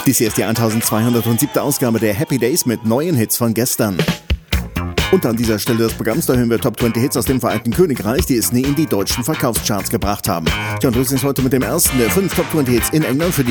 Dies hier ist die 1207. Ausgabe der Happy Days mit neuen Hits von gestern. Und an dieser Stelle des Programms, da hören wir Top 20 Hits aus dem Vereinigten Königreich, die es nie in die deutschen Verkaufscharts gebracht haben. Tja, und wir sind heute mit dem ersten der 5 Top 20 Hits in England für die